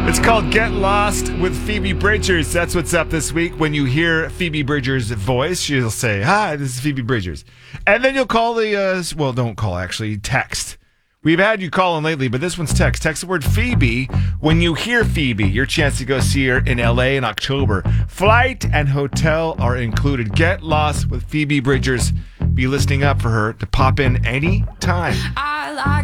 It's called Get Lost with Phoebe Bridgers. That's what's up this week. When you hear Phoebe Bridgers' voice, she'll say, "Hi, this is Phoebe Bridgers." And then you'll call don't call, actually, text. We've had you call in lately, but this one's text. Text the word Phoebe when you hear Phoebe. Your chance to go see her in LA in October. Flight and hotel are included. Get Lost with Phoebe Bridgers. Be listening up for her to pop in any time. I like